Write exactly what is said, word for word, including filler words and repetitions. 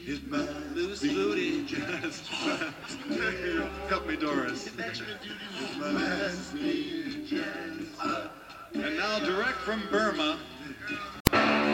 Hit my loose booty. Just cut me, Doris. Hit my loose booty. And now direct from Burma,